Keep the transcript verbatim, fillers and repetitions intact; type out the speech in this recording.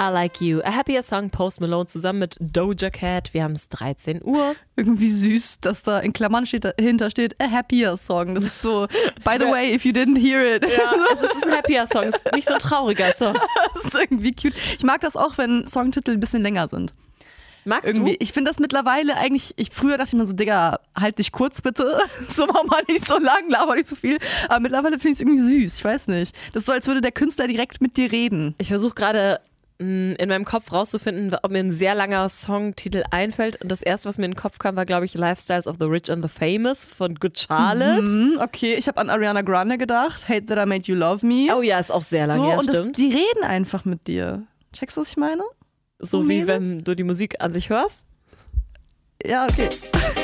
I Like You. A Happier Song, Post Malone zusammen mit Doja Cat. Wir haben es dreizehn Uhr. Irgendwie süß, dass da in Klammern steht, dahinter steht A Happier Song. Das ist so, by the way, if you didn't hear it. Ja, also es ist ein Happier Song, es ist nicht so ein trauriger Song. Das ist irgendwie cute. Ich mag das auch, wenn Songtitel ein bisschen länger sind. Magst Irgendwie. du? Ich finde das mittlerweile eigentlich, ich, früher dachte ich mir so, Digga, halt dich kurz bitte. So mach mal nicht so lang, laber nicht so viel. Aber mittlerweile finde ich es irgendwie süß. Ich weiß nicht. Das ist so, als würde der Künstler direkt mit dir reden. Ich versuche gerade in meinem Kopf rauszufinden, ob mir ein sehr langer Songtitel einfällt. Und das erste, was mir in den Kopf kam, war, glaube ich, Lifestyles of the Rich and the Famous von Good Charlotte. Mhm, okay, ich habe an Ariana Grande gedacht. Hate That I Made You Love Me. Oh ja, ist auch sehr lang, so, ja, und das, stimmt. die reden einfach mit dir. Checkst du, was ich meine? So wie wenn du die Musik an sich hörst? Ja, okay.